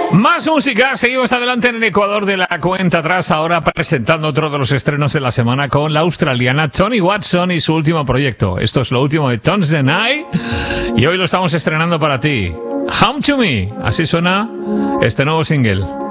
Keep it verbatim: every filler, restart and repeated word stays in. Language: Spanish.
Más música, seguimos adelante en el Ecuador de la cuenta atrás, ahora presentando otro de los estrenos de la semana con la australiana Toni Watson y su último proyecto. Esto es lo último de Tones and I y hoy lo estamos estrenando para ti. Home to Me, así suena este nuevo single.